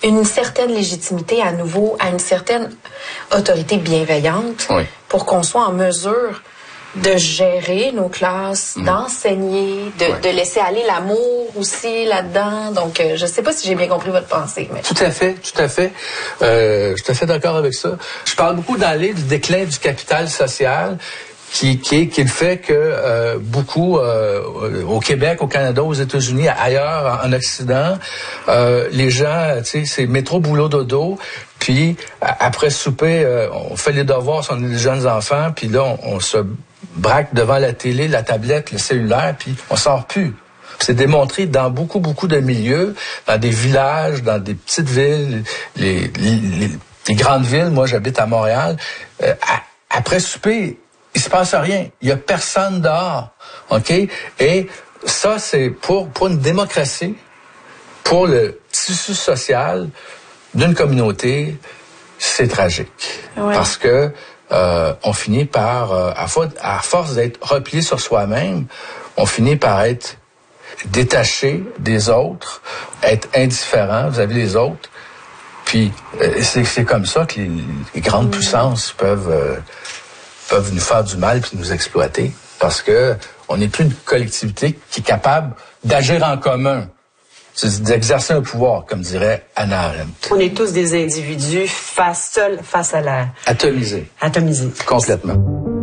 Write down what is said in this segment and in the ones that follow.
une certaine légitimité à nouveau, à une certaine autorité bienveillante pour qu'on soit en mesure de gérer nos classes, d'enseigner, de laisser aller l'amour aussi là-dedans. Donc, je sais pas si j'ai bien compris votre pensée. Mais... Tout à fait. Je suis tout à fait d'accord avec ça. Je parle beaucoup dans le livre du déclin du capital social, qui le fait que beaucoup au Québec, au Canada, aux États-Unis, ailleurs en Occident, les gens, tu sais, c'est métro, boulot, dodo. Puis après souper, on fait les devoirs si on est des jeunes enfants. Puis là, on se braque devant la télé, la tablette, le cellulaire. Puis on sort plus. C'est démontré dans beaucoup de milieux, dans des villages, dans des petites villes, les grandes villes. Moi, j'habite à Montréal. Après souper, il se passe rien. Il y a personne dehors. OK? Et ça, c'est pour une démocratie, pour le tissu social d'une communauté, c'est tragique. Ouais. Parce que on finit par, à force d'être replié sur soi-même, on finit par être détaché des autres, être indifférent vis-à-vis des autres. Puis c'est comme ça que les grandes puissances peuvent nous faire du mal puis nous exploiter, parce que on n'est plus une collectivité qui est capable d'agir en commun, c'est d'exercer un pouvoir, comme dirait Hannah Arendt. On est tous des individus seuls face à la... Atomisés. Complètement.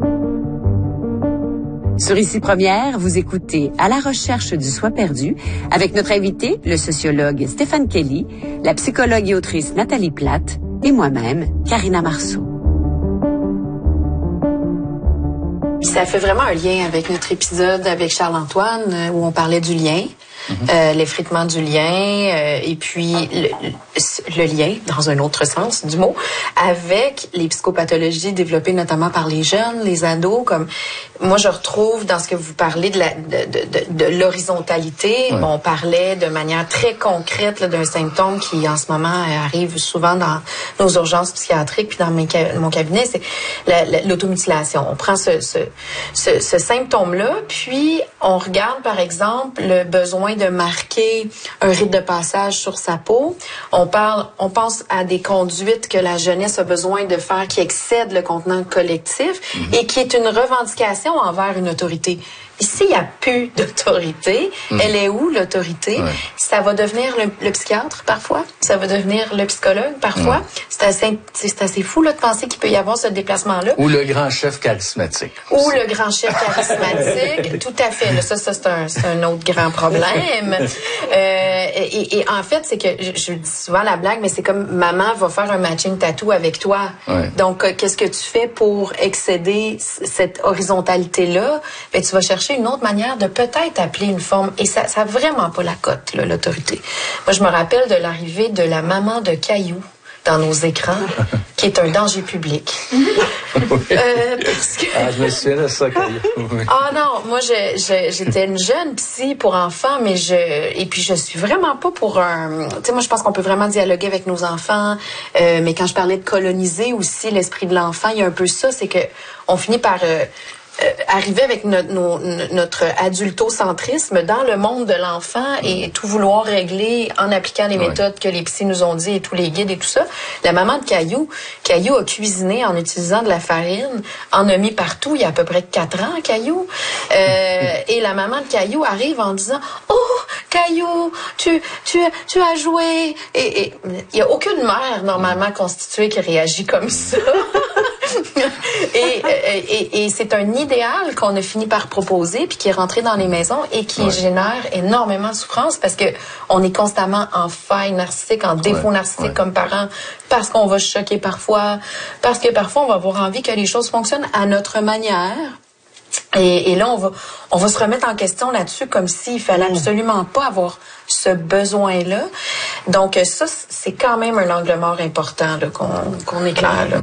Sur Ici Première, vous écoutez À la recherche du soi perdu avec notre invité, le sociologue Stéphane Kelly, la psychologue et autrice Nathalie Platte et moi-même, Karina Marceau. Ça fait vraiment un lien avec notre épisode avec Charles-Antoine où on parlait du lien. L'effritement du lien et puis le lien, dans un autre sens du mot, avec les psychopathologies développées notamment par les jeunes, les ados. Comme moi, je retrouve dans ce que vous parlez de l'horizontalité. Ouais. On parlait de manière très concrète là, d'un symptôme qui, en ce moment, arrive souvent dans nos urgences psychiatriques puis dans mon cabinet, c'est l'automutilation. On prend ce symptôme-là, puis on regarde, par exemple, le besoin de marquer un rite de passage sur sa peau. On pense à des conduites que la jeunesse a besoin de faire qui excèdent le contenant collectif et qui est une revendication envers une autorité. Ici, il n'y a plus d'autorité. Elle est où, l'autorité? Ouais. Ça va devenir le psychiatre, parfois. Ça va devenir le psychologue, parfois. C'est assez fou là, de penser qu'il peut y avoir ce déplacement-là. Ou le grand chef charismatique. Ou le grand chef charismatique. Tout à fait. Là, ça c'est un autre grand problème. Et en fait, c'est que, je dis souvent la blague, mais c'est comme maman va faire un matching tattoo avec toi. Ouais. Donc, qu'est-ce que tu fais pour excéder cette horizontalité-là? Ben, tu vas chercher une autre manière de peut-être appeler une forme. Et ça a vraiment pas la cote, là, l'autorité. Moi, je me rappelle de l'arrivée de la maman de Caillou dans nos écrans, qui est un danger public. Parce que... je me souviens de ça, Caillou. Ah non, moi, j'étais une jeune psy pour enfants, et puis je suis vraiment pas pour un... Tu sais, moi, je pense qu'on peut vraiment dialoguer avec nos enfants, mais quand je parlais de coloniser aussi l'esprit de l'enfant, il y a un peu ça, c'est que on finit par... arriver avec notre adultocentrisme dans le monde de l'enfant et tout vouloir régler en appliquant les méthodes que les psys nous ont dit et tous les guides et tout ça. La maman de Caillou a cuisiné en utilisant de la farine, en a mis partout il y a à peu près 4 ans, Caillou. Et la maman de Caillou arrive en disant « Oh, Caillou, tu as joué! » Et il n'y a aucune mère normalement constituée qui réagit comme ça. Et c'est un idéal qu'on a fini par proposer puis qui est rentré dans les maisons et qui génère énormément de souffrance parce que on est constamment en faille narcissique, en défaut narcissique comme parents, parce qu'on va choquer parfois, parce que parfois on va avoir envie que les choses fonctionnent à notre manière. Et là, on va se remettre en question là-dessus comme s'il fallait absolument pas avoir ce besoin-là. Donc ça, c'est quand même un angle mort important là, qu'on éclaire là.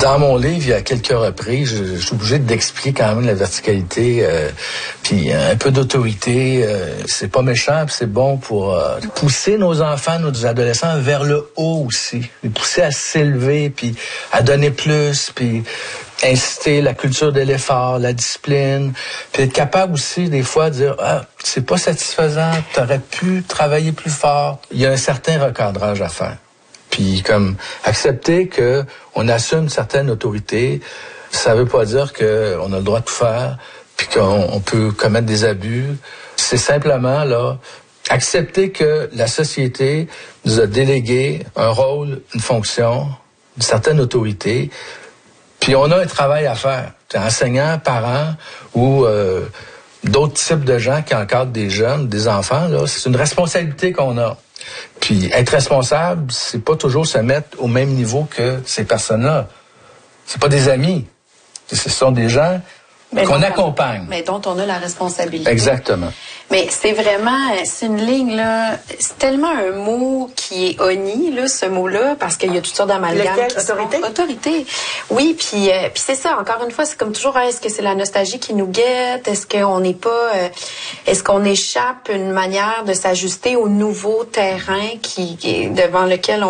Dans mon livre, il y a quelques reprises, je suis obligé d'expliquer quand même la verticalité, puis un peu d'autorité. C'est pas méchant, puis c'est bon pour pousser nos enfants, nos adolescents vers le haut aussi. Les pousser à s'élever, puis à donner plus, puis inciter la culture de l'effort, la discipline, puis être capable aussi des fois de dire c'est pas satisfaisant, t'aurais pu travailler plus fort. Il y a un certain recadrage à faire. Puis comme accepter que on assume une certaine autorité, ça veut pas dire que on a le droit de tout faire, puis qu'on peut commettre des abus. C'est simplement là accepter que la société nous a délégué un rôle, une fonction, une certaine autorité. Puis on a un travail à faire. Enseignants, parents ou d'autres types de gens qui encadrent des jeunes, des enfants, là, c'est une responsabilité qu'on a. Puis être responsable, c'est pas toujours se mettre au même niveau que ces personnes-là. C'est pas des amis. Ce sont des gens qu'on accompagne. Mais dont on a la responsabilité. Exactement. Mais c'est vraiment, c'est une ligne, là, c'est tellement un mot qui est honni, là, ce mot-là, parce qu'il y a toutes sortes d'amalgames. Lequel? Autorité? Autorité. Oui, puis c'est ça, encore une fois, c'est comme toujours, est-ce que c'est la nostalgie qui nous guette? Est-ce qu'on n'est pas, est-ce qu'on échappe une manière de s'ajuster au nouveau terrain devant lequel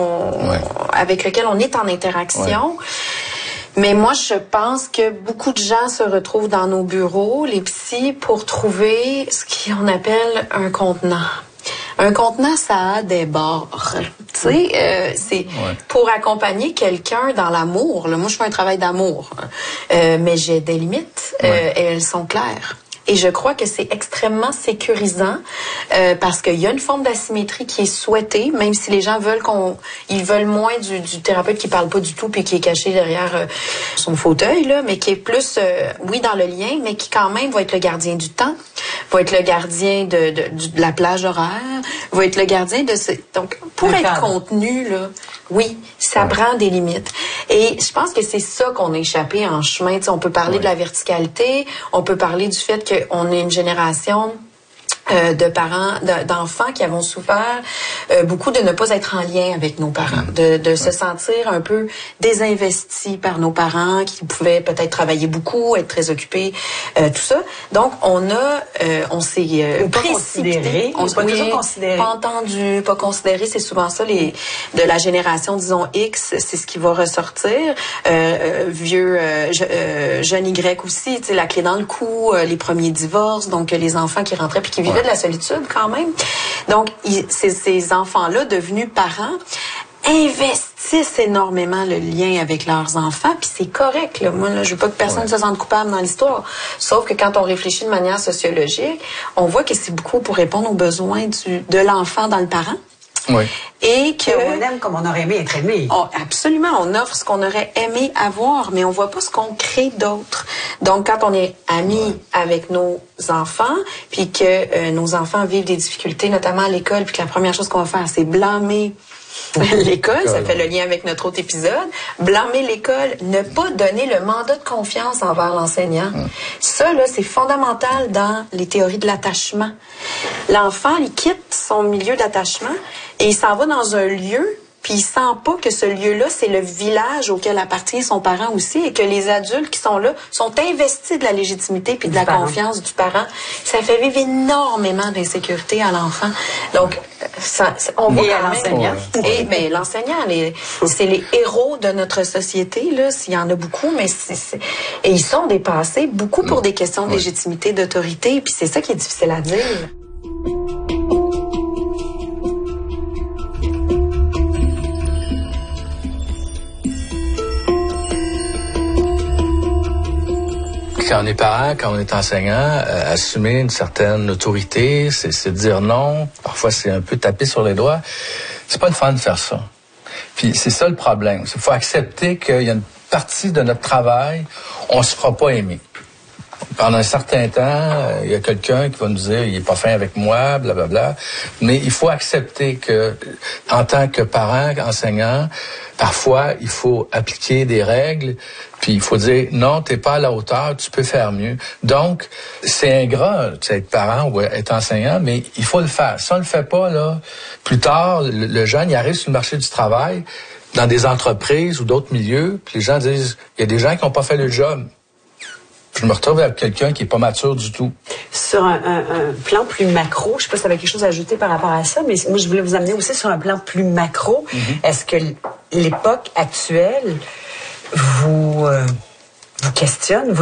avec lequel on est en interaction? Ouais. Mais moi, je pense que beaucoup de gens se retrouvent dans nos bureaux, les psys, pour trouver ce qu'on appelle un contenant. Un contenant, ça a des bords. Tu sais, c'est pour accompagner quelqu'un dans l'amour. Là. Moi, je fais un travail d'amour, mais j'ai des limites et elles sont claires. Et je crois que c'est extrêmement sécurisant parce qu'il y a une forme d'asymétrie qui est souhaitée, même si les gens veulent ils veulent moins du thérapeute qui parle pas du tout puis qui est caché derrière son fauteuil là, mais qui est plus oui dans le lien, mais qui quand même va être le gardien du temps, va être le gardien de la plage horaire, va être le gardien de donc pour être contenu là, oui, ça prend des limites. Et je pense que c'est ça qu'on a échappé en chemin. T'sais, on peut parler de la verticalité, on peut parler du fait qu'on est une génération de parents, d'enfants qui avons souffert beaucoup de ne pas être en lien avec nos parents, de se sentir un peu désinvestis par nos parents qui pouvaient peut-être travailler beaucoup, être très occupés, tout ça. Donc on s'est précipité, on pas toujours considéré, pas entendu, pas considéré. C'est souvent ça de la génération disons X, c'est ce qui va ressortir. Jeune Y aussi, tu sais, la clé dans le cou, les premiers divorces, donc les enfants qui rentraient puis qui vivaient de la solitude quand même. Donc, ces enfants-là, devenus parents, investissent énormément le lien avec leurs enfants, puis c'est correct. Là. Moi, là, je veux pas que personne se sente coupable dans l'histoire. Sauf que quand on réfléchit de manière sociologique, on voit que c'est beaucoup pour répondre aux besoins de l'enfant dans le parent. Oui. Et on aime comme on aurait aimé être aimé. Absolument, on offre ce qu'on aurait aimé avoir, mais on voit pas ce qu'on crée d'autre. Donc, quand on est amis avec nos enfants, puis que nos enfants vivent des difficultés, notamment à l'école, puis que la première chose qu'on va faire, c'est blâmer l'école, ça fait le lien avec notre autre épisode. Blâmer l'école, ne pas donner le mandat de confiance envers l'enseignant. Ça, là, c'est fondamental dans les théories de l'attachement. L'enfant, il quitte son milieu d'attachement et il s'en va dans un lieu, puis il sent pas que ce lieu-là, c'est le village auquel appartient son parent aussi et que les adultes qui sont là sont investis de la légitimité puis de la confiance du parent. Ça fait vivre énormément d'insécurité à l'enfant. Donc, on voit à l'enseignant. Mais l'enseignant, c'est les héros de notre société, là. S'il y en a beaucoup, mais et ils sont dépassés beaucoup pour des questions de légitimité, d'autorité, puis c'est ça qui est difficile à dire. Quand on est parent, quand on est enseignant, assumer une certaine autorité, c'est dire non. Parfois, c'est un peu taper sur les doigts. C'est pas le fun de faire ça. Puis c'est ça le problème. Il faut accepter qu'il y a une partie de notre travail, on se fera pas aimer. Pendant un certain temps, il y a quelqu'un qui va nous dire il est pas fin avec moi, blablabla. Mais il faut accepter que, en tant que parent, enseignant, parfois il faut appliquer des règles. Puis il faut dire non, t'es pas à la hauteur, tu peux faire mieux. Donc c'est ingrat, tu sais, être parent ou être enseignant, mais il faut le faire. Si on le fait pas là, plus tard, le jeune il arrive sur le marché du travail. dans des entreprises ou d'autres milieux, puis les gens disent, il y a des gens qui n'ont pas fait le job. Je me retrouve avec quelqu'un qui est pas mature du tout. Sur un plan plus macro, je sais pas si tu avais quelque chose à ajouter par rapport à ça, mais moi, je voulais vous amener aussi sur un plan plus macro. Est-ce que l'époque actuelle vous questionne,